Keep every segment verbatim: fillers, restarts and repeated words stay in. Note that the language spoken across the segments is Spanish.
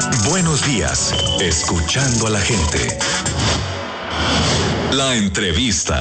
Buenos días, escuchando a la gente. La entrevista.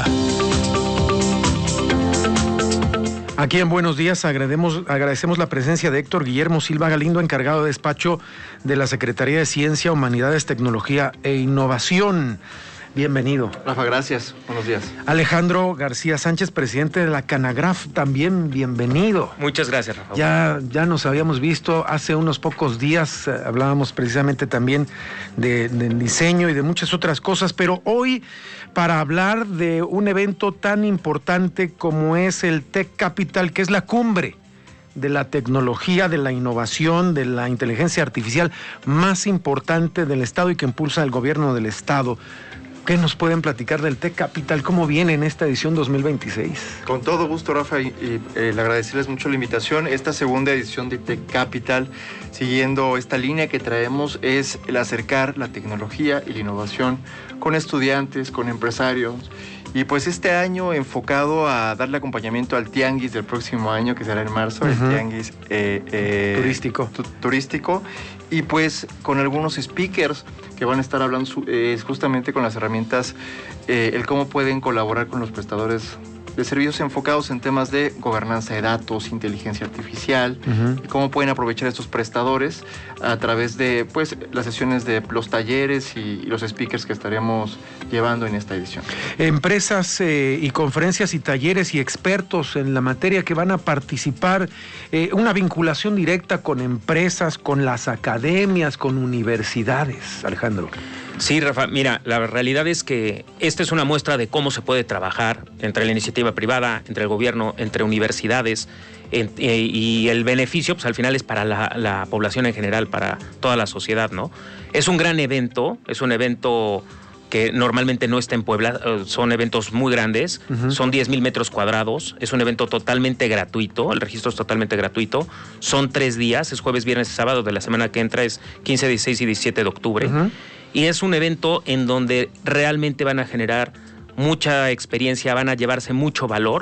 Aquí en Buenos Días agradecemos, agradecemos la presencia de Héctor Guillermo Silva Galindo, encargado de despacho de la Secretaría de Ciencia, Humanidades, Tecnología e Innovación. Bienvenido. Rafa, gracias. Buenos días. Alejandro García Sánchez, presidente de la Canagraf, también bienvenido. Muchas gracias, Rafa. Ya, ya nos habíamos visto hace unos pocos días, eh, hablábamos precisamente también de, del diseño y de muchas otras cosas, pero hoy para hablar de un evento tan importante como es el Tech Capital, que es la cumbre de la tecnología, de la innovación, de la inteligencia artificial más importante del Estado y que impulsa el gobierno del Estado. ¿Qué nos pueden platicar del Tech Capital? ¿Cómo viene en esta edición dos mil veintiséis? Con todo gusto, Rafa, y, y eh, le agradecerles mucho la invitación. Esta segunda edición de Tech Capital, siguiendo esta línea que traemos, es el acercar la tecnología y la innovación con estudiantes, con empresarios. Y pues este año enfocado a darle acompañamiento al Tianguis del próximo año, que será en marzo, uh-huh. el Tianguis eh, eh, turístico. Tu, turístico. Y pues con algunos speakers que van a estar hablando eh, justamente con las herramientas, eh, el cómo pueden colaborar con los prestadores de servicios enfocados en temas de gobernanza de datos, inteligencia artificial, uh-huh. y cómo pueden aprovechar estos prestadores a través de pues las sesiones de los talleres y, y los speakers que estaremos llevando en esta edición. Empresas eh, y conferencias y talleres y expertos en la materia que van a participar, eh, una vinculación directa con empresas, con las academias, con universidades, Alejandro. Sí, Rafa, mira, la realidad es que esta es una muestra de cómo se puede trabajar entre la iniciativa privada, entre el gobierno, entre universidades, en, eh, y el beneficio, pues al final es para la, la población en general, para toda la sociedad, ¿no? Es un gran evento, es un evento que normalmente no está en Puebla, son eventos muy grandes, uh-huh. son diez mil metros cuadrados, es un evento totalmente gratuito, el registro es totalmente gratuito, son tres días, es jueves, viernes y sábado de la semana que entra, es quince, dieciséis y diecisiete de octubre, uh-huh. y es un evento en donde realmente van a generar mucha experiencia, van a llevarse mucho valor,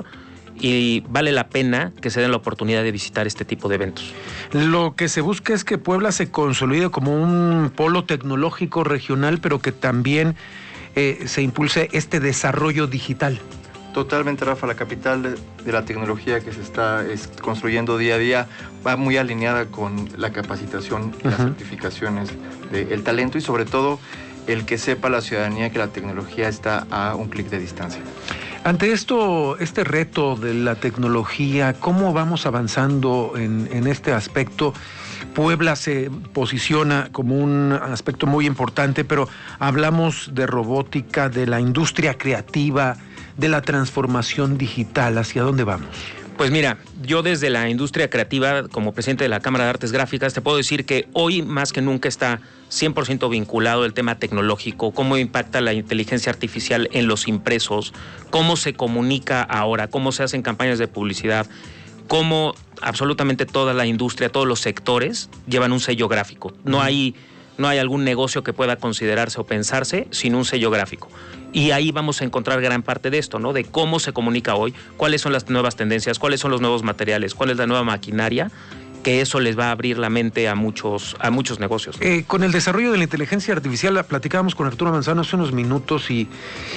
y vale la pena que se den la oportunidad de visitar este tipo de eventos. Lo que se busca es que Puebla se consolide como un polo tecnológico regional, pero que también eh, se impulse este desarrollo digital. Totalmente, Rafa, la capital de, de la tecnología que se está es, construyendo día a día va muy alineada con la capacitación y uh-huh. las certificaciones del talento y sobre todo el que sepa la ciudadanía que la tecnología está a un clic de distancia. Ante esto, este reto de la tecnología, ¿cómo vamos avanzando en, en este aspecto? Puebla se posiciona como un aspecto muy importante, pero hablamos de robótica, de la industria creativa, de la transformación digital. ¿Hacia dónde vamos? Pues mira, yo desde la industria creativa, como presidente de la Cámara de Artes Gráficas, te puedo decir que hoy más que nunca está cien por ciento vinculado el tema tecnológico, cómo impacta la inteligencia artificial en los impresos, cómo se comunica ahora, cómo se hacen campañas de publicidad, cómo absolutamente toda la industria, todos los sectores llevan un sello gráfico. No hay, no hay algún negocio que pueda considerarse o pensarse sin un sello gráfico. Y ahí vamos a encontrar gran parte de esto, ¿no? De cómo se comunica hoy, cuáles son las nuevas tendencias, cuáles son los nuevos materiales, cuál es la nueva maquinaria, que eso les va a abrir la mente a muchos, a muchos negocios, ¿no? Eh, con el desarrollo de la inteligencia artificial, platicábamos con Arturo Manzano hace unos minutos y,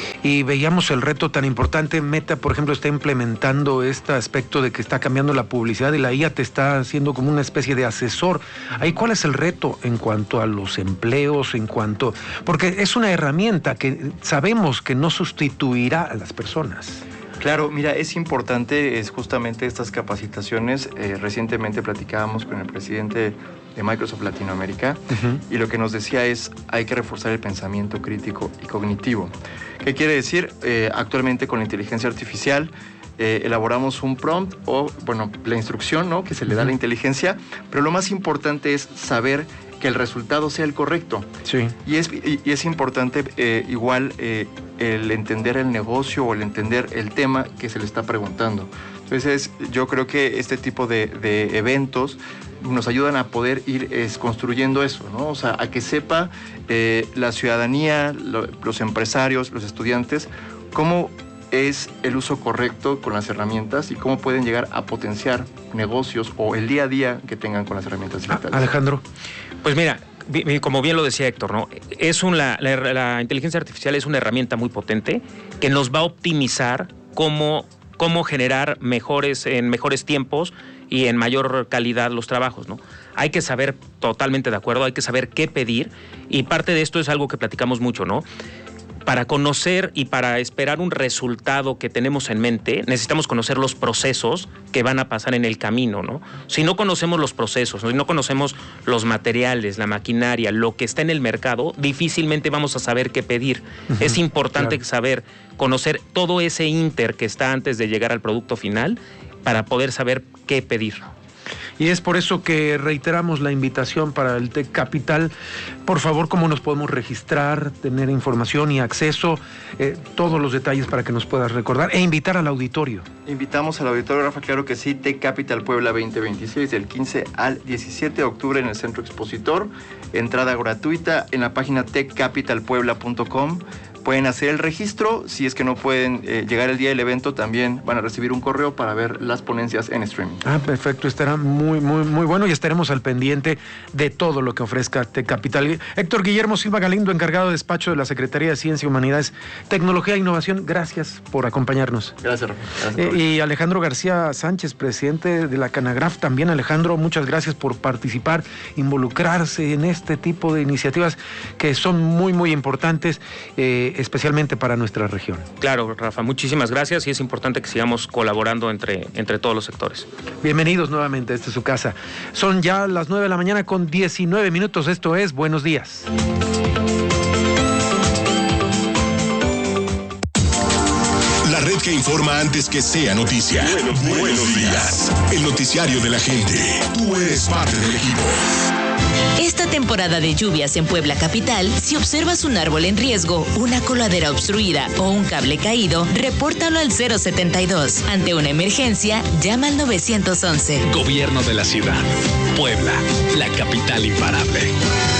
y veíamos el reto tan importante. Meta, por ejemplo, está implementando este aspecto de que está cambiando la publicidad y la I A te está haciendo como una especie de asesor. Ahí, ¿cuál es el reto en cuanto a los empleos, en cuanto...? Porque es una herramienta que sabemos que no sustituirá a las personas. Claro, mira, es importante es justamente estas capacitaciones. Eh, recientemente platicábamos con el presidente de Microsoft Latinoamérica uh-huh. y lo que nos decía es hay que reforzar el pensamiento crítico y cognitivo. ¿Qué quiere decir? Eh, actualmente con la inteligencia artificial eh, elaboramos un prompt o, bueno, la instrucción, ¿no?, que se le da a la inteligencia, pero lo más importante es saber que el resultado sea el correcto. Sí. Y es, y, y es importante eh, igual eh, el entender el negocio o el entender el tema que se le está preguntando. Entonces yo creo que este tipo de, de eventos nos ayudan a poder ir es, construyendo eso, ¿no? O sea, a que sepa eh, la ciudadanía, lo, los empresarios, los estudiantes, cómo es el uso correcto con las herramientas y cómo pueden llegar a potenciar negocios o el día a día que tengan con las herramientas digitales. Alejandro. Pues mira, como bien lo decía Héctor, ¿no? Es una, la, la inteligencia artificial es una herramienta muy potente que nos va a optimizar cómo, cómo generar mejores, en mejores tiempos y en mayor calidad los trabajos, ¿no? Hay que saber, totalmente de acuerdo, hay que saber qué pedir, y parte de esto es algo que platicamos mucho, ¿no? Para conocer y para esperar un resultado que tenemos en mente, necesitamos conocer los procesos que van a pasar en el camino, ¿no? Si no conocemos los procesos, si no conocemos los materiales, la maquinaria, lo que está en el mercado, difícilmente vamos a saber qué pedir. Uh-huh, es importante claro. saber, conocer todo ese inter que está antes de llegar al producto final para poder saber qué pedir. Y es por eso que reiteramos la invitación para el Tech Capital. Por favor, ¿cómo nos podemos registrar, tener información y acceso? Eh, todos los detalles para que nos puedas recordar e invitar al auditorio. Invitamos al auditorio, Rafa, claro que sí. Tech Capital Puebla veinte veintiséis, del quince al diecisiete de octubre en el Centro Expositor. Entrada gratuita en la página tech capital puebla punto com. Pueden hacer el registro. Si es que no pueden eh, llegar el día del evento, también van a recibir un correo para ver las ponencias en streaming. Ah, perfecto. Estará muy, muy, muy bueno y estaremos al pendiente de todo lo que ofrezca Tech Capital. Héctor Guillermo Silva Galindo, encargado de despacho de la Secretaría de Ciencia, Humanidades, Tecnología e Innovación. Gracias por acompañarnos. Gracias, Rafa. Gracias, eh, y Alejandro García Sánchez, presidente de la Canagraf. También, Alejandro, muchas gracias por participar, involucrarse en este tipo de iniciativas que son muy, muy importantes, eh, especialmente para nuestra región. Claro, Rafa, muchísimas gracias, y es importante que sigamos colaborando entre, entre todos los sectores. Bienvenidos nuevamente, esta es su casa. Son ya las nueve de la mañana con diecinueve minutos, esto es Buenos Días. La red que informa antes que sea noticia. Buenos, buenos, buenos días. El noticiario de la gente. Tú eres parte del equipo. Esta temporada de lluvias en Puebla capital, si observas un árbol en riesgo, una coladera obstruida o un cable caído, repórtalo al cero setenta y dos. Ante una emergencia, llama al nueve once. Gobierno de la ciudad. Puebla, la capital imparable.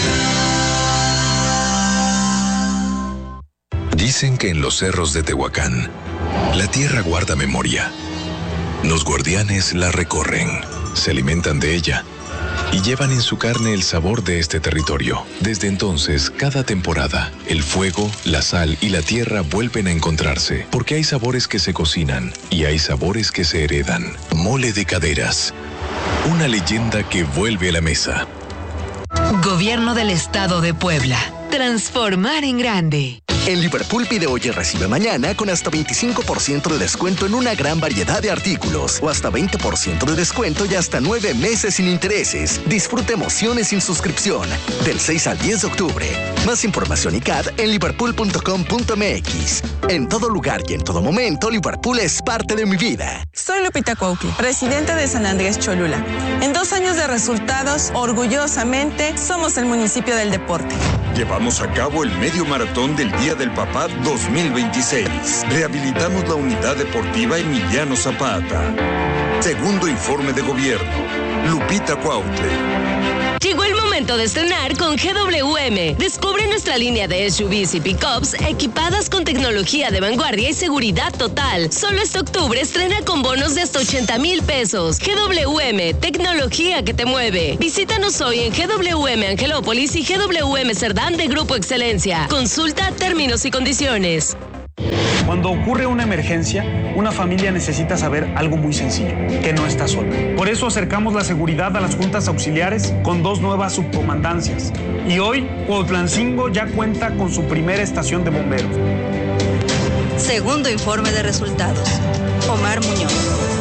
Dicen que en los cerros de Tehuacán, la tierra guarda memoria. Los guardianes la recorren, se alimentan de ella y llevan en su carne el sabor de este territorio. Desde entonces, cada temporada, el fuego, la sal y la tierra vuelven a encontrarse, porque hay sabores que se cocinan y hay sabores que se heredan. Mole de Caderas, una leyenda que vuelve a la mesa. Gobierno del Estado de Puebla. Transformar en grande. En Liverpool pide hoy y recibe mañana con hasta veinticinco por ciento de descuento en una gran variedad de artículos o hasta veinte por ciento de descuento y hasta nueve meses sin intereses. Disfruta emociones sin suscripción del seis al diez de octubre. Más información y C A D en liverpool punto com punto m x. En todo lugar y en todo momento, Liverpool es parte de mi vida. Soy Lupita Cuauqui, presidenta de San Andrés Cholula. En dos años de resultados, orgullosamente, somos el municipio del deporte. Llevamos a cabo el medio maratón del Día del Papá dos mil veintiséis. Rehabilitamos la unidad deportiva Emiliano Zapata. Segundo informe de gobierno. Lupita Cuautle. Llegó el momento de estrenar con G W M. Descubre nuestra línea de S U Vs y pickups equipadas con tecnología de vanguardia y seguridad total. Solo este octubre estrena con bonos de hasta ochenta mil pesos. G W M, tecnología que te mueve. Visítanos hoy en G W M Angelópolis y G W M Cerdán de Grupo Excelencia. Consulta términos y condiciones. Cuando ocurre una emergencia, una familia necesita saber algo muy sencillo, que no está sola. Por eso acercamos la seguridad a las juntas auxiliares con dos nuevas subcomandancias. Y hoy, Cuautlancingo ya cuenta con su primera estación de bomberos. Segundo informe de resultados. Omar Muñoz.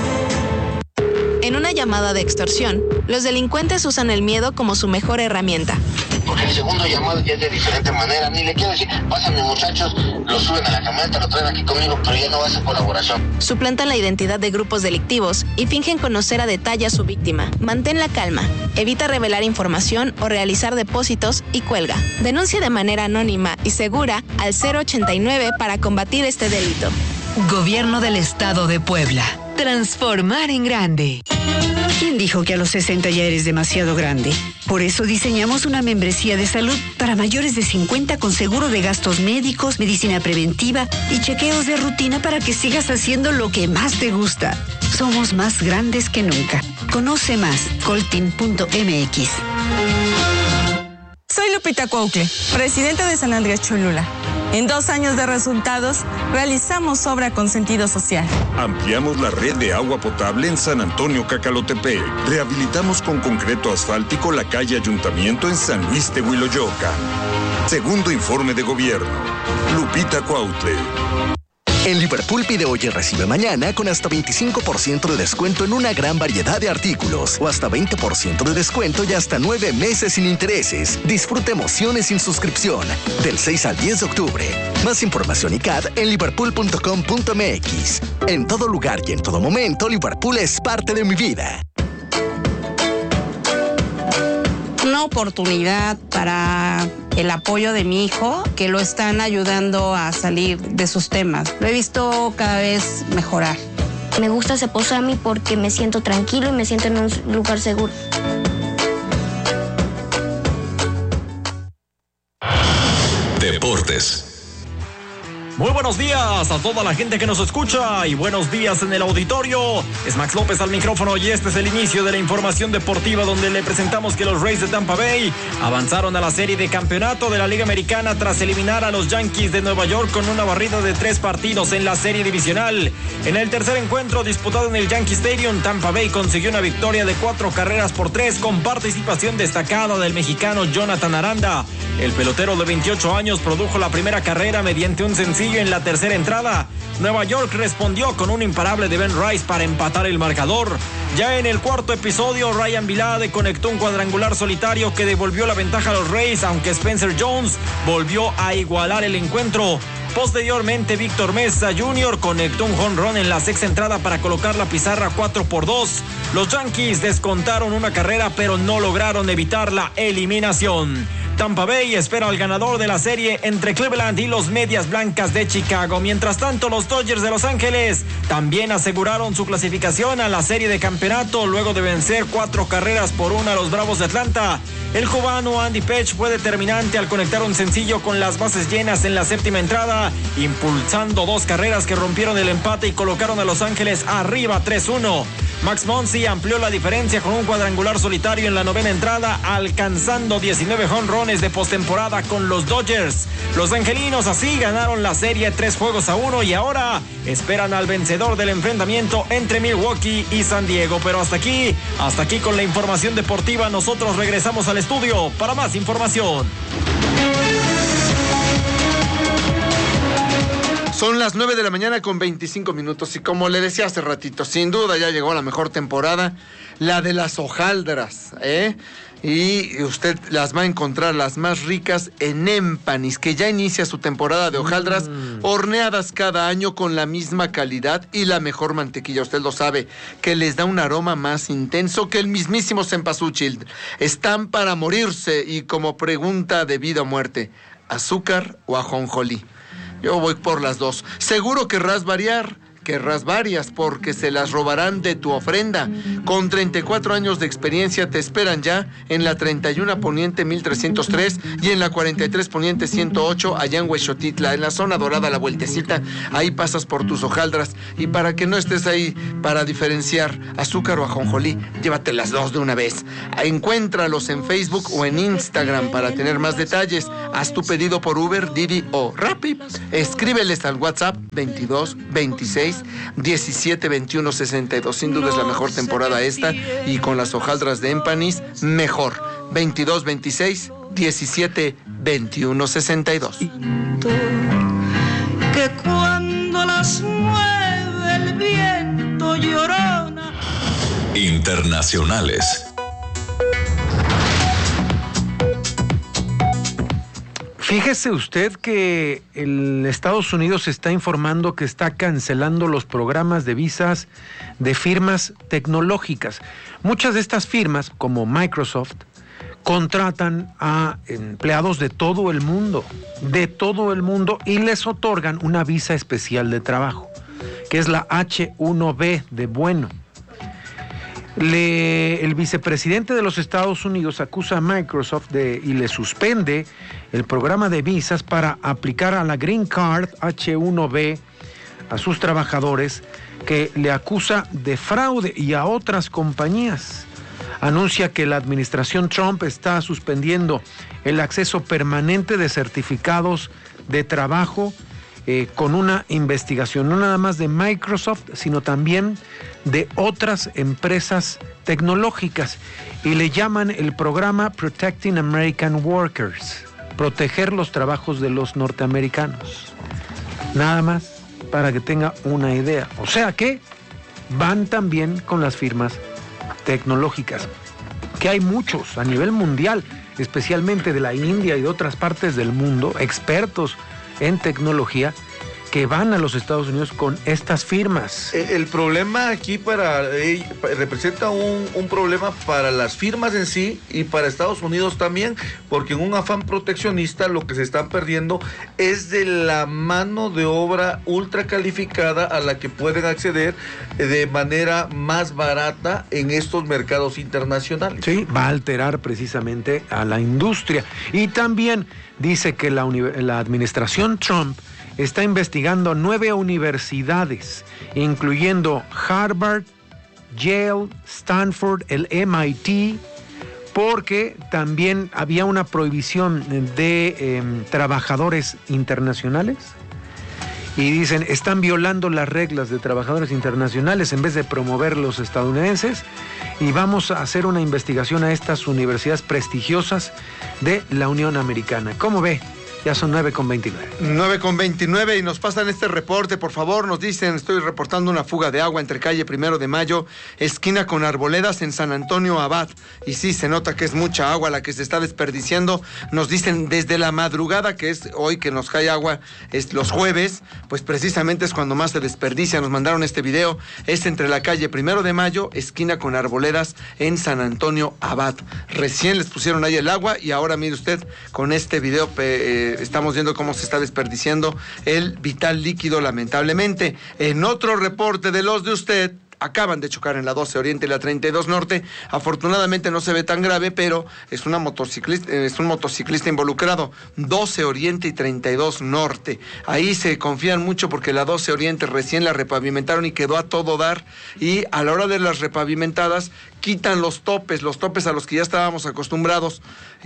En una llamada de extorsión, los delincuentes usan el miedo como su mejor herramienta. Porque el segundo llamado ya es de diferente manera. Ni le quiero decir, pásame muchachos, lo suben a la camioneta, lo traen aquí conmigo, pero ya no va a ser colaboración. Suplantan la identidad de grupos delictivos y fingen conocer a detalle a su víctima. Mantén la calma, evita revelar información o realizar depósitos y cuelga. Denuncia de manera anónima y segura al cero ochenta y nueve para combatir este delito. Gobierno del Estado de Puebla. Transformar en grande. ¿Quién dijo que a los sesenta ya eres demasiado grande? Por eso diseñamos una membresía de salud para mayores de cincuenta con seguro de gastos médicos, medicina preventiva y chequeos de rutina para que sigas haciendo lo que más te gusta. Somos más grandes que nunca. Conoce más, coltin punto m x. Soy Lupita Cuautle, presidenta de San Andrés Cholula. En dos años de resultados, realizamos obra con sentido social. Ampliamos la red de agua potable en San Antonio Cacalotepec. Rehabilitamos con concreto asfáltico la calle Ayuntamiento en San Luis de Huiloyoca. Segundo informe de gobierno. Lupita Cuautle. En Liverpool pide hoy y recibe mañana con hasta veinticinco por ciento de descuento en una gran variedad de artículos o hasta veinte por ciento de descuento y hasta nueve meses sin intereses. Disfruta emociones sin suscripción del seis al diez de octubre. Más información y C A D en liverpool punto com punto m x. En todo lugar y en todo momento, Liverpool es parte de mi vida. Una oportunidad para el apoyo de mi hijo, que lo están ayudando a salir de sus temas. Lo he visto cada vez mejorar. Me gusta Ceposami porque me siento tranquilo y me siento en un lugar seguro. Deportes. Muy buenos días a toda la gente que nos escucha y buenos días en el auditorio. Es Max López al micrófono y este es el inicio de la información deportiva donde le presentamos que los Rays de Tampa Bay avanzaron a la serie de campeonato de la Liga Americana tras eliminar a los Yankees de Nueva York con una barrida de tres partidos en la serie divisional. En el tercer encuentro disputado en el Yankee Stadium, Tampa Bay consiguió una victoria de cuatro carreras por tres con participación destacada del mexicano Jonathan Aranda. El pelotero de veintiocho años produjo la primera carrera mediante un sencillo en la tercera entrada. Nueva York respondió con un imparable de Ben Rice para empatar el marcador. Ya en el cuarto episodio, Ryan Vilade conectó un cuadrangular solitario que devolvió la ventaja a los Rays, aunque Spencer Jones volvió a igualar el encuentro. Posteriormente, Víctor Mesa junior conectó un jonrón en la sexta entrada para colocar la pizarra cuatro por dos. Los Yankees descontaron una carrera, pero no lograron evitar la eliminación. Tampa Bay espera al ganador de la serie entre Cleveland y los Medias Blancas de Chicago. Mientras tanto, los Dodgers de Los Ángeles también aseguraron su clasificación a la serie de campeonato luego de vencer cuatro carreras por una a los Bravos de Atlanta. El cubano Andy Petch fue determinante al conectar un sencillo con las bases llenas en la séptima entrada, impulsando dos carreras que rompieron el empate y colocaron a Los Ángeles arriba tres uno. Max Muncy amplió la diferencia con un cuadrangular solitario en la novena entrada, alcanzando diecinueve jonrones de postemporada con los Dodgers. Los angelinos así ganaron la serie tres juegos a uno y ahora esperan al vencedor del enfrentamiento entre Milwaukee y San Diego. Pero hasta aquí, hasta aquí con la información deportiva. Nosotros regresamos al estudio para más información. Son las nueve de la mañana con veinticinco minutos y como le decía hace ratito, sin duda ya llegó la mejor temporada, la de las hojaldras, ¿eh? Y usted las va a encontrar las más ricas en Empanis, que ya inicia su temporada de hojaldras mm. horneadas cada año con la misma calidad y la mejor mantequilla. Usted lo sabe, que les da un aroma más intenso que el mismísimo cempasúchil. Están para morirse y como pregunta de vida o muerte, ¿azúcar o ajonjolí? Yo voy por las dos. Seguro querrás variar, querrás varias, porque se las robarán de tu ofrenda. Con treinta y cuatro años de experiencia te esperan ya en la treinta y uno Poniente mil trescientos tres y en la cuarenta y tres Poniente ciento ocho allá en Huexotitla, en la zona dorada, la vueltecita. Ahí pasas por tus hojaldras y para que no estés ahí para diferenciar azúcar o ajonjolí, llévate las dos de una vez. Encuéntralos en Facebook o en Instagram para tener más detalles. Haz tu pedido por Uber, Didi o Rappi. Escríbeles al WhatsApp veintidós veintiséis diecisiete veintiuno sesenta y dos. Sin duda es la mejor temporada esta y con las hojaldras de Empanis mejor. veintidós veintiséis diecisiete veintiuno sesenta y dos. Que cuando las mueve el viento llorona. Internacionales. Fíjese usted que el Estados Unidos está informando que está cancelando los programas de visas de firmas tecnológicas. Muchas de estas firmas, como Microsoft, contratan a empleados de todo el mundo, de todo el mundo, y les otorgan una visa especial de trabajo, que es la hache uno be de bueno. Le, el vicepresidente de los Estados Unidos acusa a Microsoft de, y le suspende el programa de visas para aplicar a la Green Card hache uno be a sus trabajadores, que le acusa de fraude y a otras compañías. anuncia que la administración Trump está suspendiendo el acceso permanente de certificados de trabajo eh, con una investigación, no nada más de Microsoft, sino también de otras empresas tecnológicas, y le llaman el programa Protecting American Workers, proteger los trabajos de los norteamericanos. Nada más para que tenga una idea. O sea que van también con las firmas tecnológicas, que hay muchos a nivel mundial, especialmente de la India y de otras partes del mundo, expertos en tecnología, que van a los Estados Unidos con estas firmas. El problema aquí para eh, representa un, un problema para las firmas en sí y para Estados Unidos también, porque en un afán proteccionista lo que se están perdiendo es de la mano de obra ultra calificada a la que pueden acceder de manera más barata en estos mercados internacionales. Sí, va a alterar precisamente a la industria. Y también dice que la, la administración Trump está investigando nueve universidades, incluyendo Harvard, Yale, Stanford, el M I T, porque también había una prohibición de eh, trabajadores internacionales. Y dicen, están violando las reglas de trabajadores internacionales en vez de promover los estadounidenses. Y vamos a hacer una investigación a estas universidades prestigiosas de la Unión Americana. ¿Cómo ve? Ya son nueve con veintinueve. nueve con veintinueve y nos pasan este reporte, por favor. Nos dicen, estoy reportando una fuga de agua entre calle Primero de Mayo, esquina con Arboledas en San Antonio Abad. Y sí, se nota que es mucha agua la que se está desperdiciando. Nos dicen desde la madrugada, que es hoy que nos cae agua, es los jueves, pues precisamente es cuando más se desperdicia. Nos mandaron este video, es entre la calle Primero de Mayo, esquina con Arboledas en San Antonio Abad. Recién les pusieron ahí el agua y ahora mire usted con este video eh, estamos viendo cómo se está desperdiciando el vital líquido, lamentablemente. En otro reporte de los de usted, acaban de chocar en la doce Oriente y la treinta y dos Norte. Afortunadamente no se ve tan grave, pero es una motociclista, es un motociclista involucrado. doce Oriente y treinta y dos Norte. Ahí se confían mucho porque la doce Oriente recién la repavimentaron y quedó a todo dar. Y a la hora de las repavimentadas quitan los topes, los topes a los que ya estábamos acostumbrados.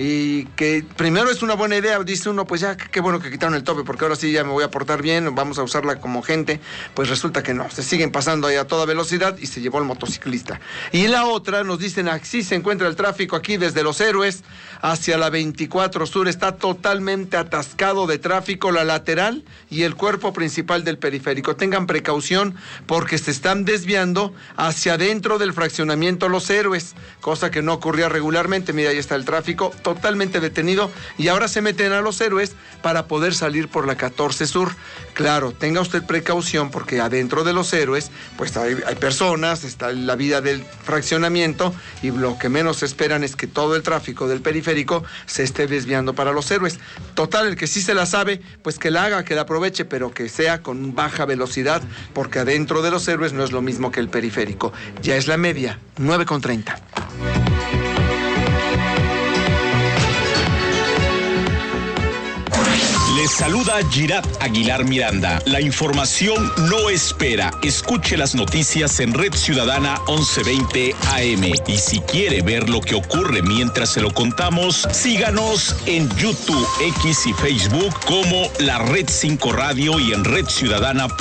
Y que primero es una buena idea, dice uno, pues ya, qué bueno que quitaron el tope, porque ahora sí ya me voy a portar bien, vamos a usarla como gente. Pues resulta que no, se siguen pasando ahí a toda velocidad y se llevó el motociclista. Y la otra, nos dicen, así se encuentra el tráfico aquí desde Los Héroes hacia la veinticuatro Sur, está totalmente atascado de tráfico, la lateral y el cuerpo principal del periférico. Tengan precaución porque se están desviando hacia adentro del fraccionamiento Los Héroes, cosa que no ocurría regularmente. Mira, ahí está el tráfico totalmente detenido y ahora se meten a Los Héroes para poder salir por la catorce Sur. Claro, tenga usted precaución porque adentro de Los Héroes pues hay, hay personas, está la vida del fraccionamiento y lo que menos esperan es que todo el tráfico del periférico se esté desviando para Los Héroes. Total, el que sí se la sabe, pues que la haga, que la aproveche, pero que sea con baja velocidad porque adentro de Los Héroes no es lo mismo que el periférico. Ya es la media, nueve con treinta. Les saluda Girat Aguilar Miranda. La información no espera. Escuche las noticias en Red Ciudadana once veinte A M. Y si quiere ver lo que ocurre mientras se lo contamos, síganos en YouTube, X y Facebook como La Red cinco Radio y en Red Ciudadana.